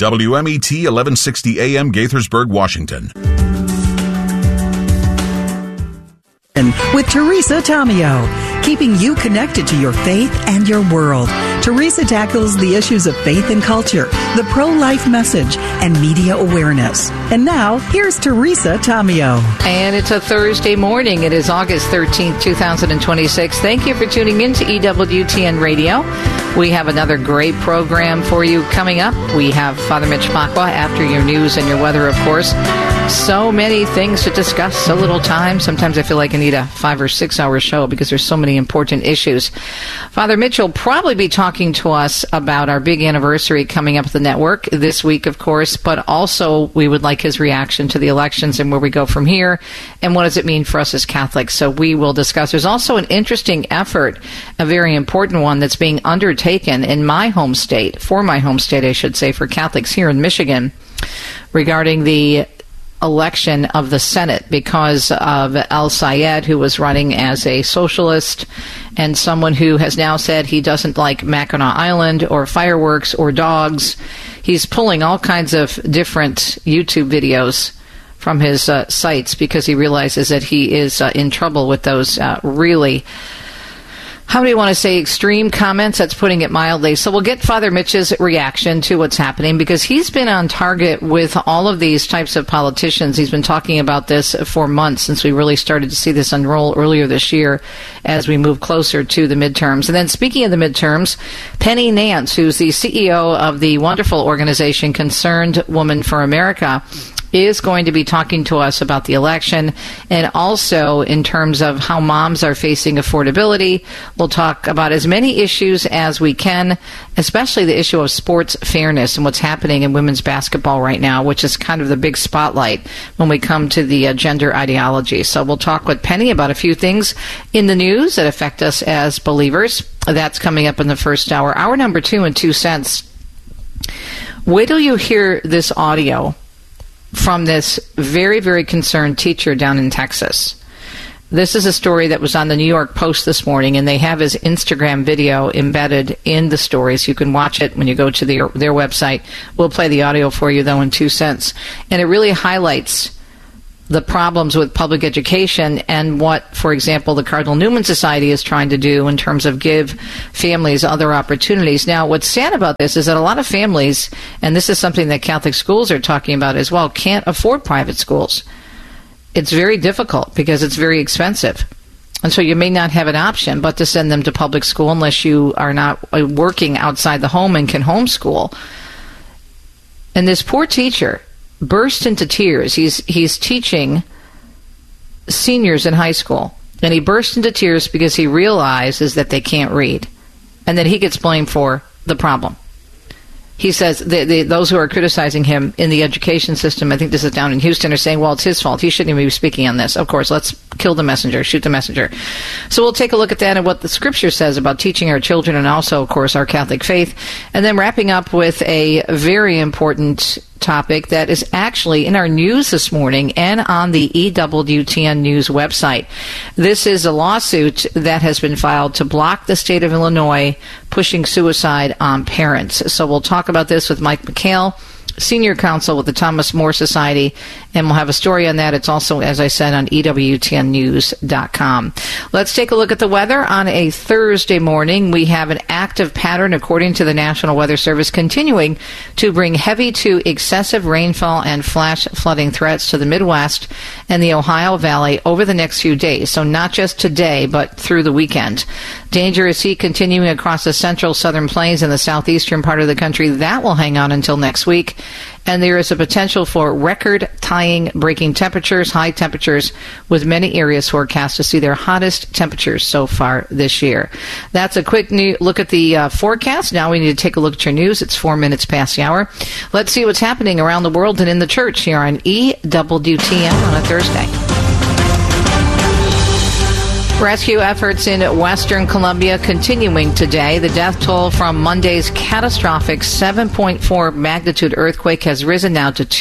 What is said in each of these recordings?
WMET 1160 AM Gaithersburg, Washington. With Teresa Tomeo, keeping you connected to your faith and your world. Teresa tackles the issues of faith and culture, the pro-life message, and media awareness. And now, here's Teresa Tomeo. And it's a Thursday morning. It is August 13th, 2026. Thank you for tuning in to EWTN Radio. We have another great program for you coming up. We have Father Mitch Pacwa after your news and your weather, of course. So many things to discuss, so little time. Sometimes I feel like I need a 5 or 6 hour show because there's so many important issues. Father Mitch will probably be talking to us about our big anniversary coming up at the network this week, of course, but also we would like his reaction to the elections and where we go from here and what does it mean for us as Catholics. So we will discuss. There's also an interesting effort, a very important one that's being undertaken in my home state, for my home state, I should say, for Catholics here in Michigan, regarding the election of the Senate because of El Sayed, who was running as a socialist and someone who has now said he doesn't like Mackinac Island or fireworks or dogs. He's pulling all kinds of different YouTube videos from his sites because he realizes that he is in trouble with those really, how do you want to say, extreme comments? That's putting it mildly. So we'll get Father Mitch's reaction to what's happening because he's been on target with all of these types of politicians. He's been talking about this for months since we really started to see this unroll earlier this year as we move closer to the midterms. And then speaking of the midterms, Penny Nance, who's the CEO of the wonderful organization Concerned Woman for America, is going to be talking to us about the election and also in terms of how moms are facing affordability. We'll talk about as many issues as we can, especially the issue of sports fairness and what's happening in women's basketball right now, which is kind of the big spotlight when we come to the gender ideology. So we'll talk with Penny about a few things in the news that affect us as believers. That's coming up in the first hour. Hour number 2 in 2 cents. Wait till you hear this audio from this very, very concerned teacher down in Texas. This is a story that was on the New York Post this morning, and they have his Instagram video embedded in the story, so you can watch it when you go to their website. We'll play the audio for you, though, in 2 cents. And it really highlights the problems with public education and what, for example, the Cardinal Newman Society is trying to do in terms of give families other opportunities. Now, what's sad about this is that a lot of families, and this is something that Catholic schools are talking about as well, can't afford private schools. It's very difficult because it's very expensive. And so you may not have an option but to send them to public school unless you are not working outside the home and can homeschool. And this poor teacher burst into tears. He's teaching seniors in high school, and he burst into tears because he realizes that they can't read and that he gets blamed for the problem. He says those who are criticizing him in the education system, I think this is down in Houston, are saying, well, it's his fault. He shouldn't even be speaking on this. Of course, let's kill the messenger, shoot the messenger. So we'll take a look at that and what the Scripture says about teaching our children and also, of course, our Catholic faith. And then wrapping up with a very important topic that is actually in our news this morning and on the EWTN News website. This is a lawsuit that has been filed to block the state of Illinois pushing suicide on parents. So we'll talk about this with Mike McHale, Senior Counsel with the Thomas More Society, and we'll have a story on that. It's also, as I said, on EWTNnews.com. Let's take a look at the weather on a Thursday morning. We have an active pattern, according to the National Weather Service, continuing to bring heavy to excessive rainfall and flash flooding threats to the Midwest and the Ohio Valley over the next few days. So not just today, but through the weekend. Dangerous heat continuing across the central southern plains and the southeastern part of the country. That will hang on until next week. And there is a potential for record-tying breaking temperatures, high temperatures, with many areas forecast to see their hottest temperatures so far this year. That's a quick look at the forecast. Now we need to take a look at your news. It's 4 minutes past the hour. Let's see what's happening around the world and in the church here on EWTN on a Thursday. Rescue efforts in western Colombia continuing today. The death toll from Monday's catastrophic 7.4 magnitude earthquake has risen now to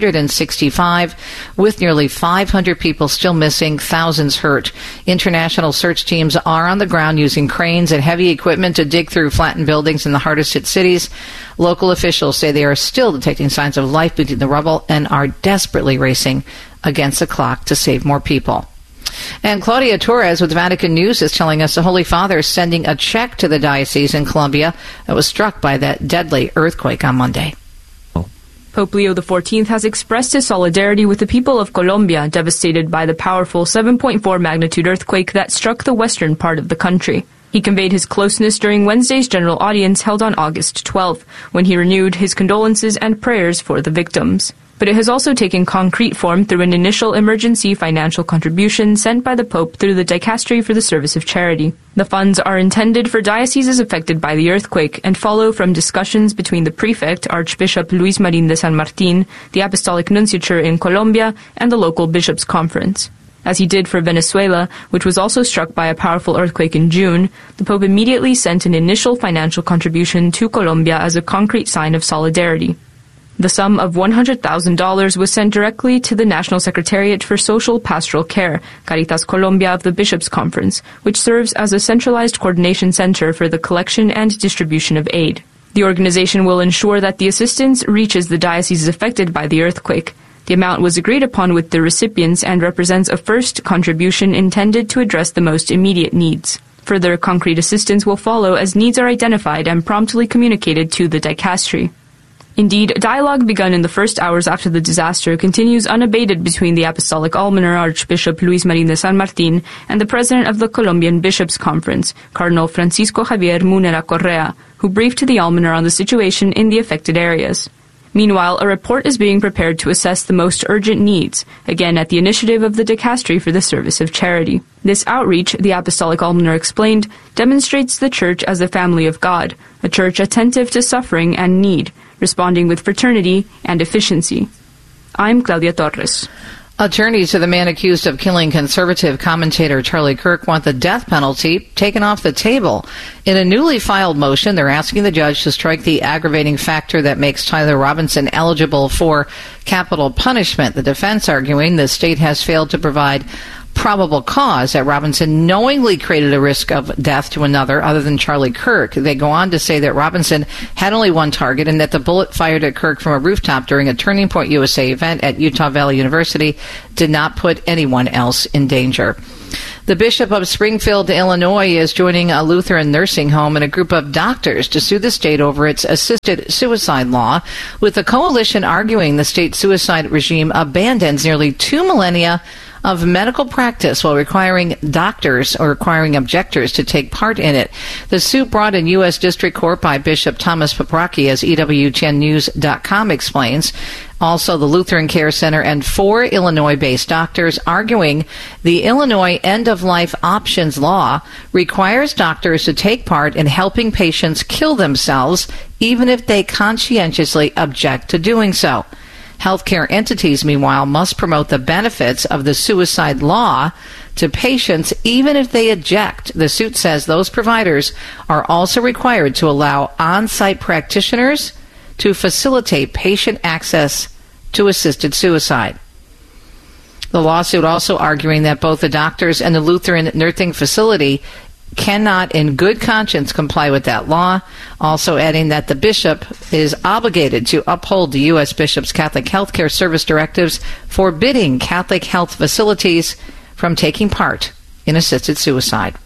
265, with nearly 500 people still missing, thousands hurt. International search teams are on the ground using cranes and heavy equipment to dig through flattened buildings in the hardest hit cities. Local officials say they are still detecting signs of life beneath the rubble and are desperately racing against the clock to save more people. And Claudia Torres with Vatican News is telling us the Holy Father is sending a check to the diocese in Colombia that was struck by that deadly earthquake on Monday. Pope Leo XIV has expressed his solidarity with the people of Colombia devastated by the powerful 7.4 magnitude earthquake that struck the western part of the country. He conveyed his closeness during Wednesday's general audience held on August 12, when he renewed his condolences and prayers for the victims. But it has also taken concrete form through an initial emergency financial contribution sent by the Pope through the Dicastery for the Service of Charity. The funds are intended for dioceses affected by the earthquake and follow from discussions between the prefect, Archbishop Luis Marín de San Martín, the Apostolic Nunciature in Colombia, and the local bishops' conference. As he did for Venezuela, which was also struck by a powerful earthquake in June, the Pope immediately sent an initial financial contribution to Colombia as a concrete sign of solidarity. The sum of $100,000 was sent directly to the National Secretariat for Social Pastoral Care, Caritas Colombia of the Bishops' Conference, which serves as a centralized coordination center for the collection and distribution of aid. The organization will ensure that the assistance reaches the dioceses affected by the earthquake. The amount was agreed upon with the recipients and represents a first contribution intended to address the most immediate needs. Further concrete assistance will follow as needs are identified and promptly communicated to the dicastery. Indeed, dialogue begun in the first hours after the disaster continues unabated between the Apostolic Almoner, Archbishop Luis Marín de San Martín, and the president of the Colombian Bishops' Conference, Cardinal Francisco Javier Munera Correa, who briefed to the Almoner on the situation in the affected areas. Meanwhile, a report is being prepared to assess the most urgent needs, again at the initiative of the Dicastery for the Service of Charity. This outreach, the Apostolic Almoner explained, demonstrates the Church as a family of God, a Church attentive to suffering and need, responding with fraternity and efficiency. I'm Claudia Torres. Attorneys of the man accused of killing conservative commentator Charlie Kirk want the death penalty taken off the table. In a newly filed motion, they're asking the judge to strike the aggravating factor that makes Tyler Robinson eligible for capital punishment. The defense arguing the state has failed to provide probable cause that Robinson knowingly created a risk of death to another other than Charlie Kirk. They go on to say that Robinson had only one target and that the bullet fired at Kirk from a rooftop during a Turning Point USA event at Utah Valley University did not put anyone else in danger. The Bishop of Springfield, Illinois, is joining a Lutheran nursing home and a group of doctors to sue the state over its assisted suicide law, with the coalition arguing the state suicide regime abandons nearly 2 millennia of medical practice while requiring doctors or requiring objectors to take part in it. The suit brought in U.S. District Court by Bishop Thomas Paprocki, as EWTNnews.com explains. Also, the Lutheran Care Center and 4 Illinois-based doctors arguing the Illinois End-of-Life Options Law requires doctors to take part in helping patients kill themselves, even if they conscientiously object to doing so. Healthcare entities, meanwhile, must promote the benefits of the suicide law to patients even if they object. The suit says those providers are also required to allow on-site practitioners to facilitate patient access to assisted suicide. The lawsuit also arguing that both the doctors and the Lutheran nursing facility cannot in good conscience comply with that law, also adding that the bishop is obligated to uphold the U.S. Bishops' Catholic Healthcare Service directives forbidding Catholic health facilities from taking part in assisted suicide.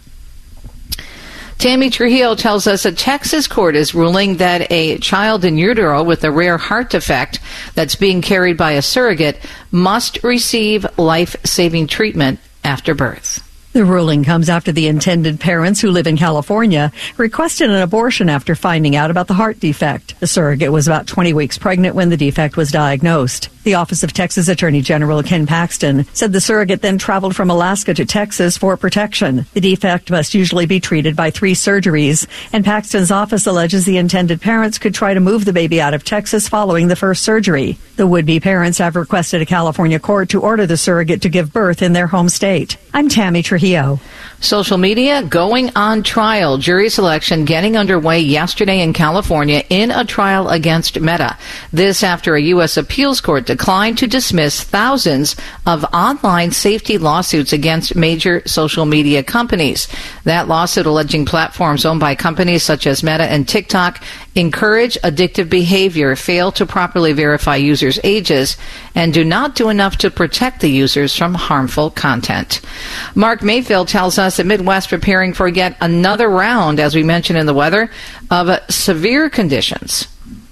Tammy Trujillo tells us a Texas court is ruling that a child in utero with a rare heart defect that's being carried by a surrogate must receive life-saving treatment after birth. The ruling comes after the intended parents who live in California requested an abortion after finding out about the heart defect. The surrogate was about 20 weeks pregnant when the defect was diagnosed. The Office of Texas Attorney General Ken Paxton said the surrogate then traveled from Alaska to Texas for protection. The defect must usually be treated by 3 surgeries, and Paxton's office alleges the intended parents could try to move the baby out of Texas following the first surgery. The would-be parents have requested a California court to order the surrogate to give birth in their home state. I'm Tammy Trujillo. Social media going on trial. Jury selection getting underway yesterday in California in a trial against Meta. This after a U.S. appeals court declined to dismiss thousands of online safety lawsuits against major social media companies. That lawsuit alleging platforms owned by companies such as Meta and TikTok encourage addictive behavior, fail to properly verify users' ages, and do not do enough to protect the users from harmful content. Mark Mayfield tells us that Midwest preparing for yet another round, as we mentioned in the weather, of severe conditions.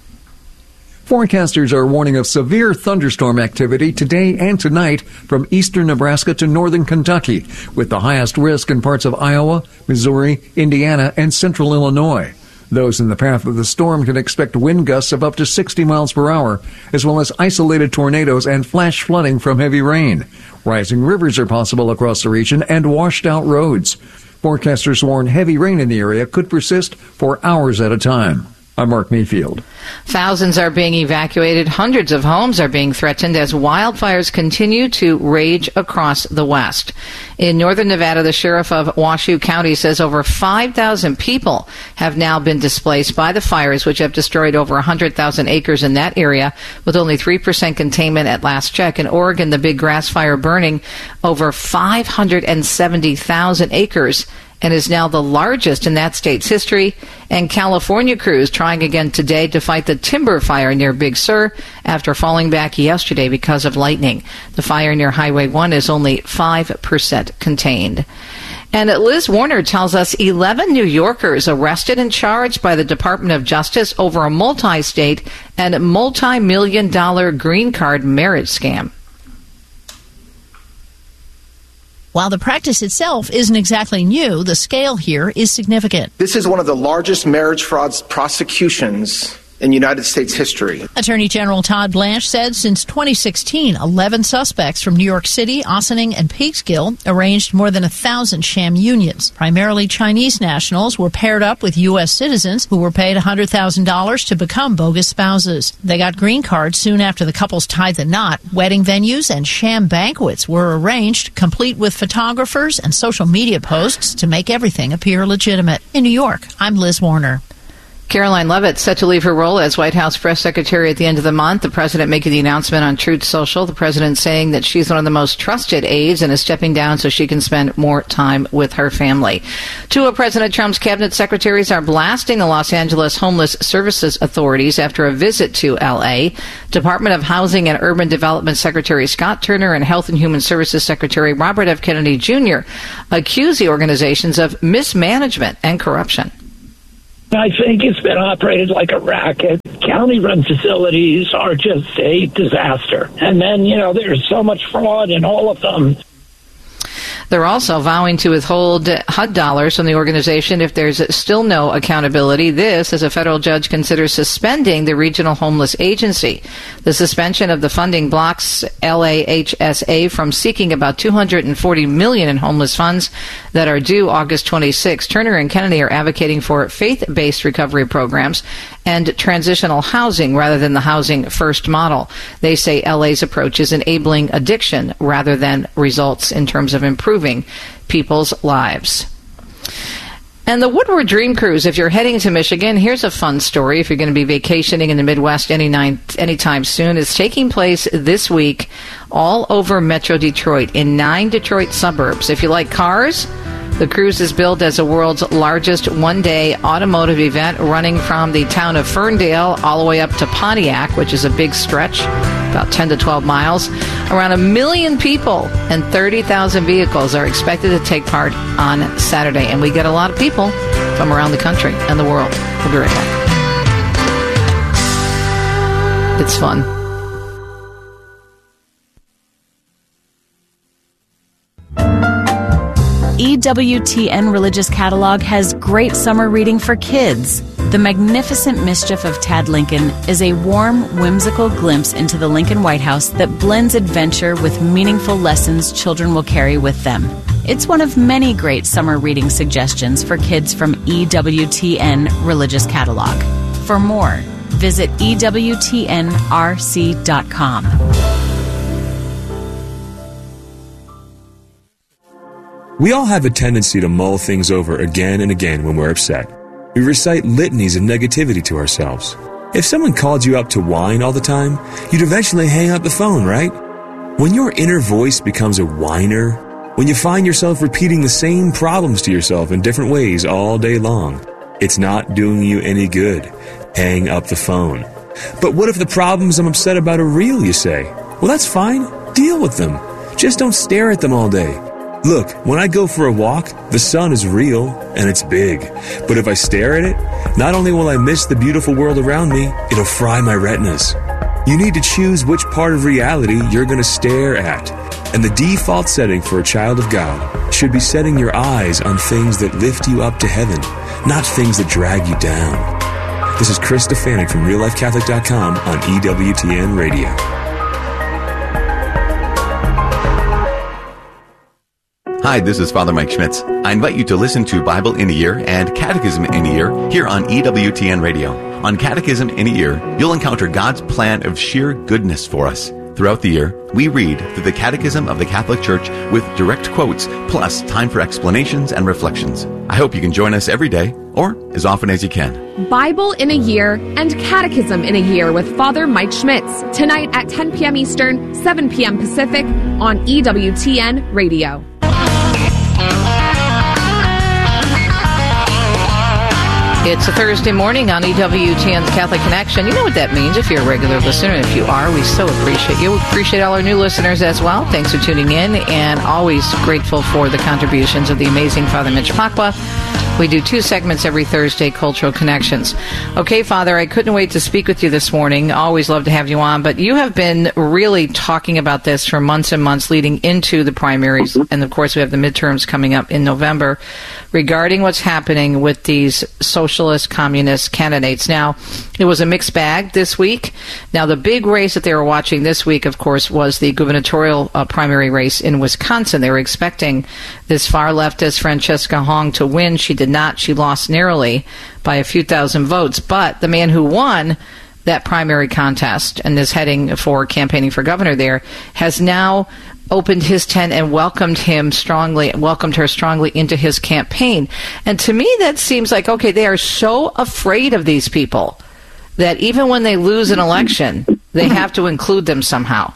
Forecasters are warning of severe thunderstorm activity today and tonight from eastern Nebraska to northern Kentucky, with the highest risk in parts of Iowa, Missouri, Indiana, and central Illinois. Those in the path of the storm can expect wind gusts of up to 60 miles per hour, as well as isolated tornadoes and flash flooding from heavy rain. Rising rivers are possible across the region and washed-out roads. Forecasters warn heavy rain in the area could persist for hours at a time. I'm Mark Mayfield. Thousands are being evacuated. Hundreds of homes are being threatened as wildfires continue to rage across the West. In northern Nevada, the sheriff of Washoe County says over 5,000 people have now been displaced by the fires, which have destroyed over 100,000 acres in that area, with only 3% containment at last check. In Oregon, the big grass fire burning over 570,000 acres and is now the largest in that state's history. And California crews trying again today to fight the timber fire near Big Sur after falling back yesterday because of lightning. The fire near Highway 1 is only 5% contained. And Liz Warner tells us 11 New Yorkers arrested and charged by the Department of Justice over a multi-state and multi-million-dollar green card marriage scam. While the practice itself isn't exactly new, the scale here is significant. This is one of the largest marriage fraud prosecutions in United States history. Attorney General Todd Blanche said since 2016, 11 suspects from New York City, Ossining, and Peekskill arranged more than 1,000 sham unions. Primarily Chinese nationals were paired up with U.S. citizens who were paid $100,000 to become bogus spouses. They got green cards soon after the couples tied the knot. Wedding venues and sham banquets were arranged, complete with photographers and social media posts to make everything appear legitimate. In New York, I'm Liz Warner. Caroline Leavitt set to leave her role as White House press secretary at the end of the month. The president making the announcement on Truth Social. The president saying that she's one of the most trusted aides and is stepping down so she can spend more time with her family. Two of President Trump's cabinet secretaries are blasting the Los Angeles Homeless Services authorities after a visit to L.A. Department of Housing and Urban Development Secretary Scott Turner and Health and Human Services Secretary Robert F. Kennedy Jr. accuse the organizations of mismanagement and corruption. I think it's been operated like a racket. County-run facilities are just a disaster. And then, there's so much fraud in all of them. They're also vowing to withhold HUD dollars from the organization if there's still no accountability. This, as a federal judge considers suspending the Regional Homeless Agency. The suspension of the funding blocks LAHSA from seeking about $240 million in homeless funds that are due August 26. Turner and Kennedy are advocating for faith-based recovery programs and transitional housing rather than the housing first model. They say LA's approach is enabling addiction rather than results in terms of improving people's lives. And the Woodward Dream Cruise, if you're heading to Michigan, here's a fun story. If you're going to be vacationing in the Midwest anytime soon, it's taking place this week all over Metro Detroit in 9 Detroit suburbs. If you like cars, the cruise is billed as the world's largest one-day automotive event, running from the town of Ferndale all the way up to Pontiac, which is a big stretch, about 10 to 12 miles. Around 1 million people and 30,000 vehicles are expected to take part on Saturday. And we get a lot of people from around the country and the world. We'll be right back. It's fun. EWTN Religious Catalog has great summer reading for kids. The Magnificent Mischief of Tad Lincoln is a warm, whimsical glimpse into the Lincoln White House that blends adventure with meaningful lessons children will carry with them. It's one of many great summer reading suggestions for kids from EWTN Religious Catalog. For more, visit EWTNRC.com. We all have a tendency to mull things over again and again when we're upset. We recite litanies of negativity to ourselves. If someone called you up to whine all the time, you'd eventually hang up the phone, right? When your inner voice becomes a whiner, when you find yourself repeating the same problems to yourself in different ways all day long, it's not doing you any good. Hang up the phone. But what if the problems I'm upset about are real, you say? Well, that's fine. Deal with them. Just don't stare at them all day. Look, when I go for a walk, the sun is real and it's big. But if I stare at it, not only will I miss the beautiful world around me, it'll fry my retinas. You need to choose which part of reality you're going to stare at. And the default setting for a child of God should be setting your eyes on things that lift you up to heaven, not things that drag you down. This is Chris Stefanik from RealLifeCatholic.com on EWTN Radio. Hi, this is Father Mike Schmitz. I invite you to listen to Bible in a Year and Catechism in a Year here on EWTN Radio. On Catechism in a Year, you'll encounter God's plan of sheer goodness for us. Throughout the year, we read through the Catechism of the Catholic Church with direct quotes, plus time for explanations and reflections. I hope you can join us every day, or as often as you can. Bible in a Year and Catechism in a Year with Father Mike Schmitz, tonight at 10 p.m. Eastern, 7 p.m. Pacific on EWTN Radio. It's a Thursday morning on EWTN's Catholic Connection. You know what that means if you're a regular listener. And if you are, we so appreciate you. We appreciate all our new listeners as well. Thanks for tuning in, and always grateful for the contributions of the amazing Father Mitch Pacwa. We do 2 segments every Thursday, Cultural Connections. Okay, Father, I couldn't wait to speak with you this morning. Always love to have you on, but you have been really talking about this for months and months leading into the primaries, and of course we have the midterms coming up in November, regarding what's happening with these socialist, communist candidates. Now, it was a mixed bag this week. Now, the big race that they were watching this week, of course, was the gubernatorial primary race in Wisconsin. They were expecting this far leftist Francesca Hong to win. She did not. She lost narrowly by a few thousand votes. But the man who won that primary contest and is heading for campaigning for governor there has now opened his tent and welcomed her strongly into his campaign. And to me, that seems like, okay, they are so afraid of these people that even when they lose an election, they have to include them somehow.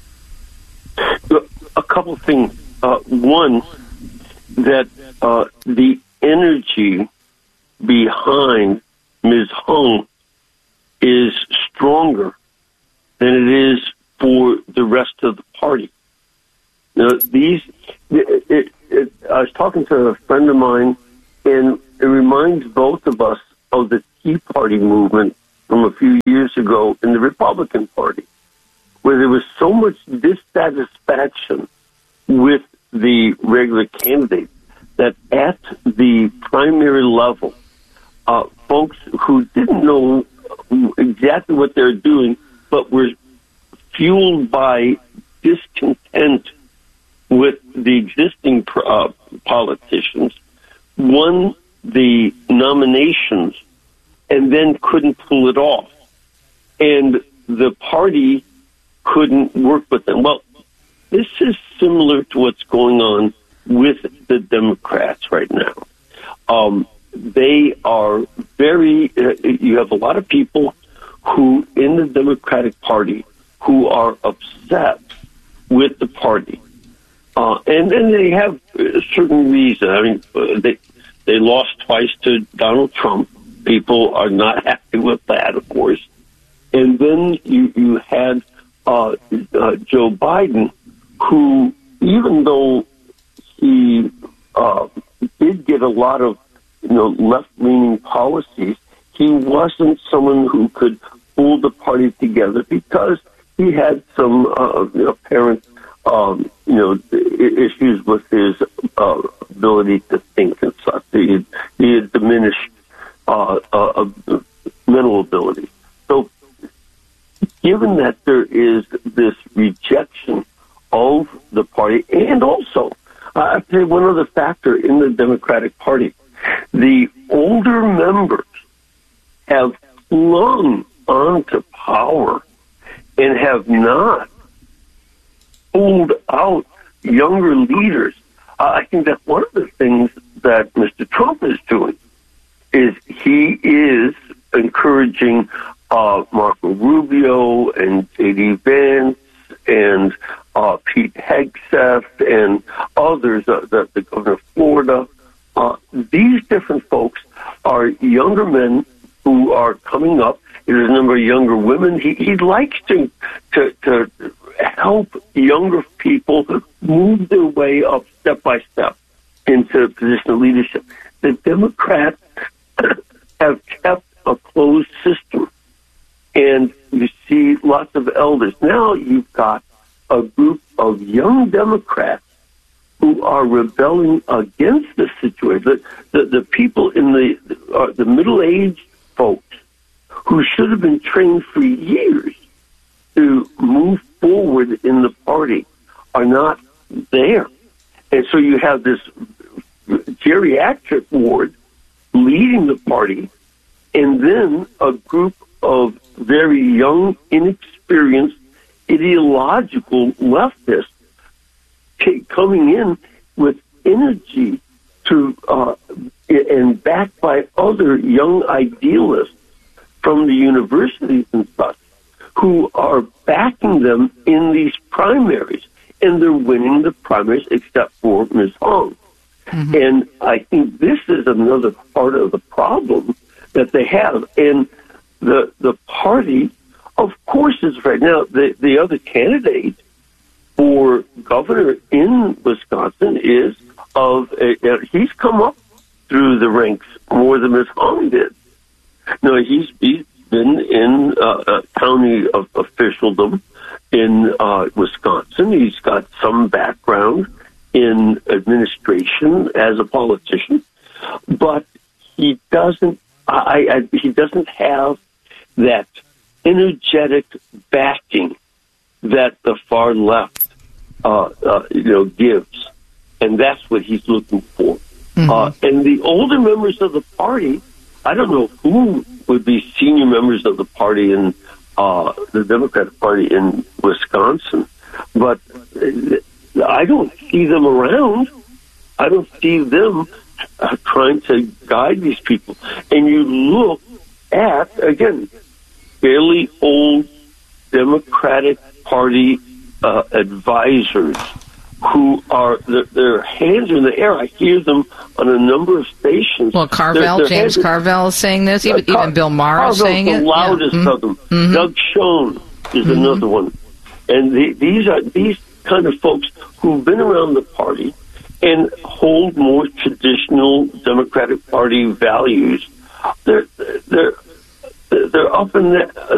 A couple of things. One, that the energy behind Ms. Hung is stronger than it is for the rest of the party. Now, I was talking to a friend of mine, and it reminds both of us of the Tea Party movement from a few years ago in the Republican Party, where there was so much dissatisfaction with the regular candidates that at the primary level, folks who didn't know exactly what they were doing, but were fueled by discontent with the existing politicians, won the nominations and then couldn't pull it off. And the party couldn't work with them. Well, this is similar to what's going on with the Democrats right now. They are you have a lot of people who in the Democratic Party who are upset with the party. And they have a certain reason. I mean, they lost twice to Donald Trump. People are not happy with that, of course. And then you had Joe Biden, who, even though he did get a lot of left-leaning policies, he wasn't someone who could hold the party together because he had some apparent issues with his ability to think and such. He had diminished mental ability. So, given that there is this rejection of the party, and also, I'll tell you one other factor in the Democratic Party, the older members have clung onto power and have not pulled out younger leaders. I think that one of the things that Mr. Trump is doing is he is encouraging Marco Rubio and J.D. Vance and Pete Hegseth and others, the governor of Florida. These different folks are younger men who are coming up. There's a number of younger women. He likes to help younger people move their way up step by step into a position of leadership. The Democrats have kept a closed system, and you see lots of elders. Now you've got a group of young Democrats who are rebelling against the situation. The people in the middle-aged folks who should have been trained for years to move forward in the party are not there. And so you have this geriatric ward leading the party, and then a group of very young, inexperienced, ideological leftists coming in with energy to and backed by other young idealists from the universities and such, who are backing them in these primaries, and they're winning the primaries except for Ms. Hong. Mm-hmm. And I think this is another part of the problem that they have. And the party, of course, is afraid. Now, the other candidate for governor in Wisconsin is he's come up through the ranks more than Ms. Hong did. No, he's been in county officialdom in Wisconsin. He's got some background in administration as a politician, but he doesn't. He doesn't have that energetic backing that the far left, gives, and that's what he's looking for. Mm-hmm. And the older members of the party, I don't know who would be senior members of the party in the Democratic Party in Wisconsin, but I don't see them around. I don't see them trying to guide these people. And you look at, again, fairly old Democratic Party advisors who are, their hands are in the air. I hear them on a number of stations. Well, James Carville is saying this, even Bill Maher is saying it. The loudest of them. Mm-hmm. Doug Schoen is another one. And these are these kind of folks who've been around the party and hold more traditional Democratic Party values. They're up in